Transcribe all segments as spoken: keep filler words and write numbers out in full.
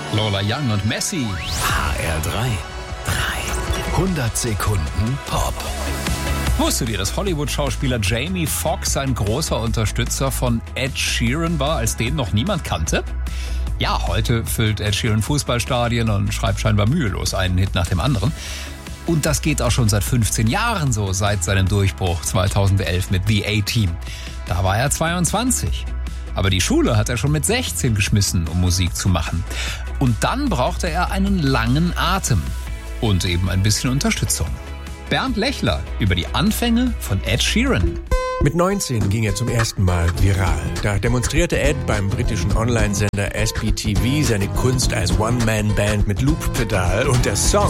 Lola Young und Messi. H R drei. hundert Sekunden Pop. Wusstest du, dass Hollywood-Schauspieler Jamie Foxx ein großer Unterstützer von Ed Sheeran war, als den noch niemand kannte? Ja, heute füllt Ed Sheeran Fußballstadien und schreibt scheinbar mühelos einen Hit nach dem anderen. Und das geht auch schon seit fünfzehn Jahren so, seit seinem Durchbruch zweitausendelf mit The A-Team. Da war er zweiundzwanzig. Aber die Schule hat er schon mit sechzehn geschmissen, um Musik zu machen. Und dann brauchte er einen langen Atem. Und eben ein bisschen Unterstützung. Bernd Lechler über die Anfänge von Ed Sheeran. Mit neunzehn ging er zum ersten Mal viral. Da demonstrierte Ed beim britischen Online-Sender S B T V seine Kunst als One-Man-Band mit Loop-Pedal und der Song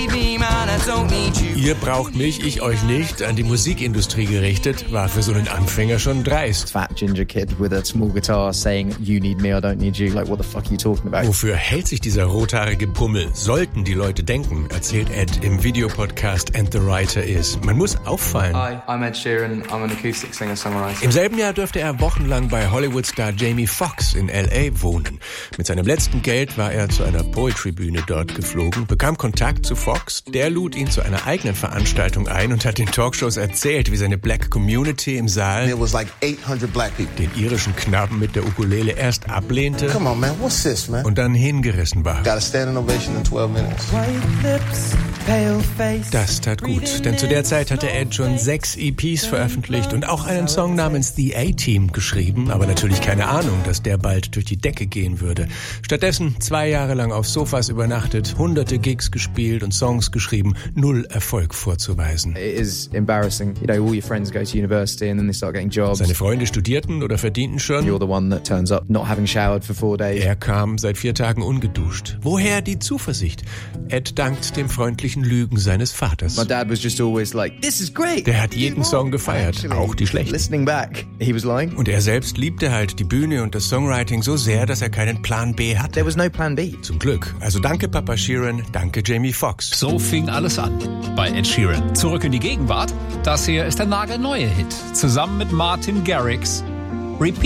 Ihr braucht mich, ich euch nicht, an die Musikindustrie gerichtet, war für so einen Anfänger schon dreist. Fat ginger kid with a small guitar saying you need me, I don't need you. Like what the fuck are you talking about? Wofür hält sich dieser rothaarige Pummel? Sollten die Leute denken, erzählt Ed im Videopodcast And the Writer Is. Man muss auffallen. Hi, I'm Ed Sheeran. I'm an acoustic singer-songwriter. Im selben Jahr dürfte er wochenlang bei Hollywood-Star Jamie Foxx in L A wohnen. Mit seinem letzten Geld war er zu einer Poetry-Bühne dort geflogen, bekam Kontakt zu Foxx, der lud ihn zu einer eigenen Veranstaltung ein und hat den Talkshows erzählt, wie seine Black Community im Saal It was like eight hundred black people. den irischen Knaben mit der Ukulele erst ablehnte Come on, man, what's this, man? und dann hingerissen war. Got a standing ovation in twelve minutes. Das tat gut, denn zu der Zeit hatte Ed schon sechs E Ps veröffentlicht und auch einen Song namens The A-Team geschrieben, aber natürlich keine Ahnung, dass der bald durch die Decke gehen würde. Stattdessen zwei Jahre lang auf Sofas übernachtet, hunderte Gigs gespielt und Songs geschrieben, null Erfolg vorzuweisen. It is embarrassing. You know, all your friends go to university and then they start getting jobs. Seine Freunde studierten oder verdienten schon. You're the one that turns up not having showered for four days. Er kam seit vier Tagen ungeduscht. Woher die Zuversicht? Ed dankt dem freundlichen Lügen seines Vaters. My dad was just always like, this is great. Der hat jeden Song gefeiert, Actually, auch die schlechten. Listening back, he was lying. Und er selbst liebte halt die Bühne und das Songwriting so sehr, dass er keinen Plan B hatte. There was no plan B. Zum Glück. Also danke Papa Sheeran, danke Jamie Foxx. So fing alles an bei Ed Sheeran. Zurück in die Gegenwart. Das hier ist der nagelneue Hit. Zusammen mit Martin Garrix. Repeat.